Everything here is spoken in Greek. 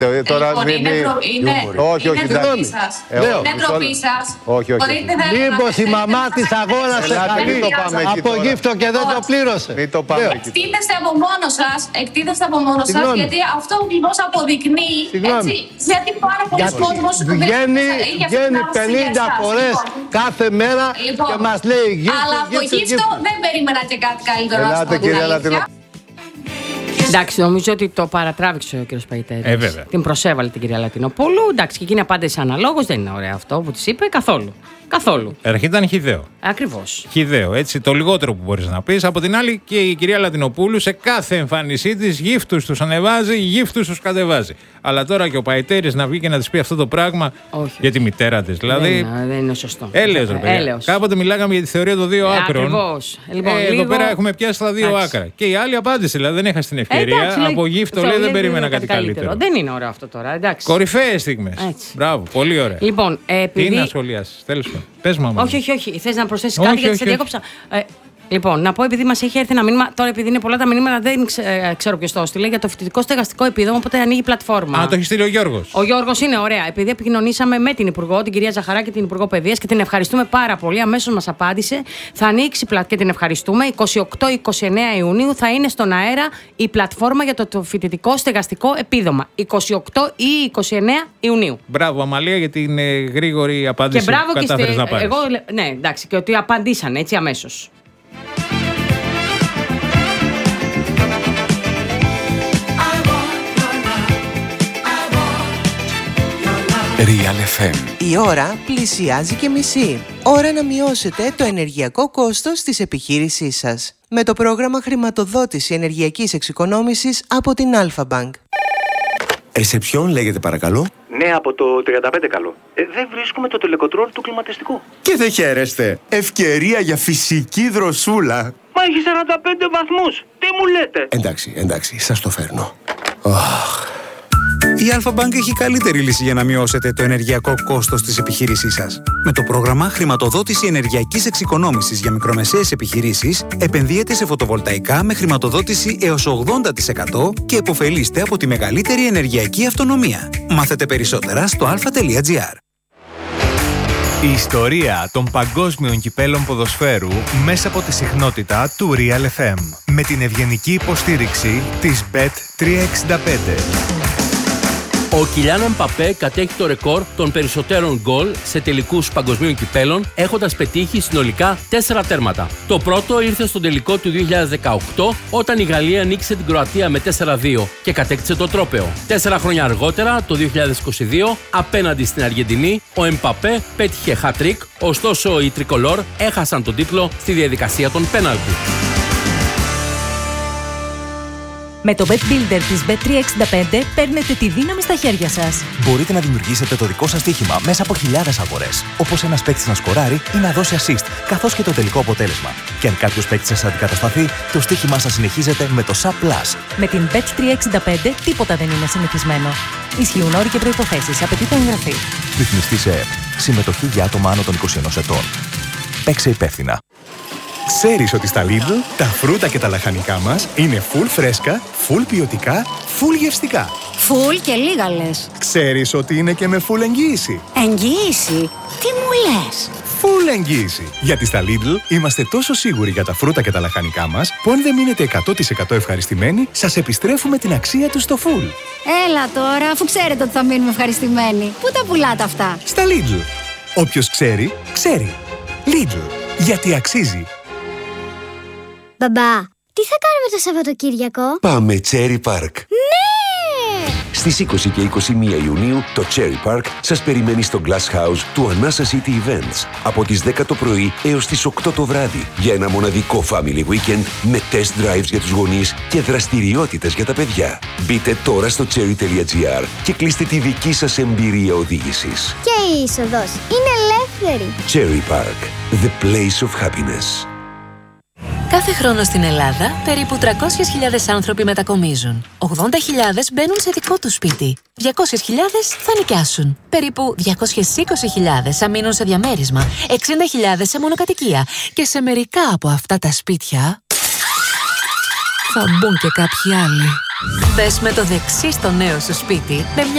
Τώρα όχι, είναι ντροπή σας. Είναι ντροπή σας. Όχι. Μήπως η μαμά της αγόρασε χαλί από γύφτο και δεν το πλήρωσε. Μην το πάμε. Εκτίθεστε από μόνο σας, γιατί αυτό ακριβώς αποδεικνύει, έτσι, γιατί πάρα πολλοί κόσμος βγαίνει 50 φορές κάθε μέρα και μας λέει γύφτο. Αλλά από γύφτο δεν περίμενα και κάτι καλύτερο να σας πω την αλήθεια. Εντάξει, νομίζω ότι το παρατράβηξε ο κ. Παϊτέρης. Την προσέβαλε την κυρία Λατινοπούλου. Εντάξει, και εκείνη απάντησε αναλόγως. Δεν είναι ωραίο αυτό που της είπε καθόλου. Καθόλου. Αρχή ήταν χυδαίο. Ακριβώς. Χυδαίο, έτσι, το λιγότερο που μπορείς να πεις. Από την άλλη, και η κυρία Λατινοπούλου σε κάθε εμφάνισή της γύφτους τους ανεβάζει, γύφτους τους κατεβάζει. Αλλά τώρα και ο Παϊτέρης να βγει και να της πει αυτό το πράγμα. Όχι. Για τη μητέρα της. Δηλαδή. Δεν είναι σωστό. Έλεος, ρε παιδιά. Κάποτε μιλάγαμε για τη θεωρία των δύο άκρων. Ακριβώς. Λοιπόν, εδώ πέρα έχουμε πιάσει τα δύο άκρα. Και η άλλη απάντησε, δηλαδή δεν έχασε την ευκαιρία. Από γύφτο λέει δεν περίμενα κάτι καλύτερο. Δεν είναι ωραίο αυτό τώρα, εντάξει. Κορυφαίες στιγμές. Μπράβο, πολύ ωραία. Λοιπόν, τι να σχολιάσεις, τέλος πάντων. Πες, μαμά. Όχι. Θες να προσθέσεις κάτι γιατί σε διέκοψα. Λοιπόν, να πω, επειδή μας έχει έρθει ένα μήνυμα, τώρα επειδή είναι πολλά τα μηνύματα, δεν ξέρω ποιος το έστειλε, για το φοιτητικό στεγαστικό επίδομα, οπότε ανοίγει η πλατφόρμα. Α, το έχει στείλει ο Γιώργος. Ο Γιώργος είναι ωραία. Επειδή επικοινωνήσαμε με την Υπουργό, την κυρία Ζαχαράκη, την Υπουργό Παιδείας και την ευχαριστούμε πάρα πολύ, αμέσως μας απάντησε. Θα ανοίξει και την ευχαριστούμε. 28-29 Ιουνίου θα είναι στον αέρα η πλατφόρμα για το φοιτητικό στεγαστικό επίδομα. 28 ή 29 Ιουνίου. Μπράβο, Αμαλία, για την γρήγορη απάντηση και μπράβο που κατάφερες να πάρεις. Ναι, εντάξει, και ότι απαντήσανε έτσι αμέσως. Real FM. Η ώρα πλησιάζει και μισή. Ώρα να μειώσετε το ενεργειακό κόστος της επιχείρησής σας. Με το πρόγραμμα χρηματοδότηση ενεργειακής εξοικονόμησης από την Alpha Bank. Ρεσεψιόν λέγεται παρακαλώ. Ναι, από το 35 καλό. Δεν βρίσκουμε το τελεκοτρόλ του κλιματιστικού. Και δεν χαίρεστε. Ευκαιρία για φυσική δροσούλα. Μα έχει 45 βαθμούς. Τι μου λέτε. Εντάξει, σας το φέρνω. Η Alpha Bank έχει καλύτερη λύση για να μειώσετε το ενεργειακό κόστος της επιχείρησής σας. Με το πρόγραμμα χρηματοδότηση ενεργειακής εξοικονόμησης για μικρομεσαίες επιχειρήσεις, επενδύετε σε φωτοβολταϊκά με χρηματοδότηση έως 80% και επωφελείστε από τη μεγαλύτερη ενεργειακή αυτονομία. Μάθετε περισσότερα στο alpha.gr. Η ιστορία των παγκόσμιων κυπέλων ποδοσφαίρου μέσα από τη συχνότητα του Real FM. Με την ευγενική υποστήριξη της Bet365. Ο Κιλιάν Εμπαπέ κατέχει το ρεκόρ των περισσότερων γκολ σε τελικούς παγκοσμίων κυπέλων, έχοντας πετύχει συνολικά 4 τέρματα. Το πρώτο ήρθε στον τελικό του 2018, όταν η Γαλλία νίκησε την Κροατία με 4-2 και κατέκτησε το τρόπαιο. 4 χρόνια αργότερα, το 2022, απέναντι στην Αργεντινή, ο Εμπαπέ πέτυχε hat-trick, ωστόσο οι τρικολόρ έχασαν τον τίτλο στη διαδικασία των πέναλτι. Με το Bet Builder της Bet365 παίρνετε τη δύναμη στα χέρια σας. Μπορείτε να δημιουργήσετε το δικό σας στοίχημα μέσα από χιλιάδες αγορές. Όπως ένας παίκτης να σκοράρει ή να δώσει assist, καθώς και το τελικό αποτέλεσμα. Και αν κάποιος παίκτης σας αντικατασταθεί, το στοίχημά σας συνεχίζεται με το SAP Plus. Με την Bet365 τίποτα δεν είναι συνηθισμένο. Ισχύουν όροι και προϋποθέσεις. Απαιτείται εγγραφή. Ρυθμιστή σε ΕΕΠ. Συμμετοχή για άτομα άνω των 21 ετών. Παίξε υπεύθυνα. Ξέρεις ότι στα Lidl τα φρούτα και τα λαχανικά μας είναι full φρέσκα, full ποιοτικά, full γευστικά. Full και λίγα λες. Ξέρεις ότι είναι και με full εγγύηση. Εγγύηση? Τι μου λες? Full εγγύηση. Γιατί στα Lidl είμαστε τόσο σίγουροι για τα φρούτα και τα λαχανικά μας, που αν δεν μείνετε 100% ευχαριστημένοι, σας επιστρέφουμε την αξία τους στο full. Έλα τώρα, αφού ξέρετε ότι θα μείνουμε ευχαριστημένοι. Πού τα πουλάτε αυτά? Στα Lidl. Όποιος ξέρει, ξέρει. Lidl. Γιατί αξίζει. Μπαμπά, τι θα κάνουμε το Σαββατοκύριακο? Πάμε Cherry Park. Ναι! Στις 20 και 21 Ιουνίου το Cherry Park σας περιμένει στο Glass House του Anasa City Events από τις 10 το πρωί έως τις 8 το βράδυ για ένα μοναδικό family weekend με test drives για τους γονείς και δραστηριότητες για τα παιδιά. Μπείτε τώρα στο cherry.gr και κλείστε τη δική σας εμπειρία οδήγησης. Και η είσοδος είναι ελεύθερη. Cherry Park, the place of happiness. Κάθε χρόνο στην Ελλάδα, περίπου 300.000 άνθρωποι μετακομίζουν. 80.000 μπαίνουν σε δικό τους σπίτι. 200.000 θα νοικιάσουν. Περίπου 220.000 θα μείνουν σε διαμέρισμα. 60.000 σε μονοκατοικία. Και σε μερικά από αυτά τα σπίτια θα μπουν και κάποιοι άλλοι. Μπες με το δεξί στο νέο σου σπίτι με μια